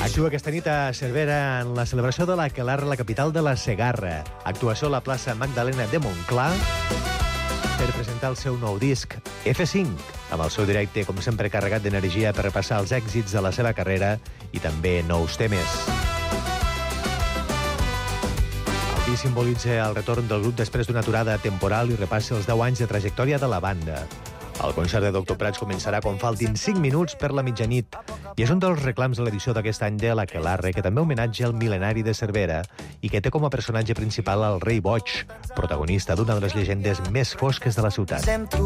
Actua aquesta nit a Cervera en la celebració de l'Aquelarre, la capital de la Segarra. Actuació a la plaça Magdalena de Montclar per presentar el seu nou disc, F5, amb el seu directe, com sempre, carregat d'energia per repassar els èxits de la seva carrera i també nous temes. El disc simbolitza el retorn del grup després d'una aturada temporal i repassa els 10 anys de trajectòria de la banda. El concert de Dr. Prats començarà quan faltin 5 minuts per la mitjanit i és un dels reclams de l'edició d'aquest any de l'Aquelarre, que també homenatja el mil·lenari de Cervera i que té com a personatge principal el Rei Boig, protagonista d'una de les llegendes més fosques de la ciutat.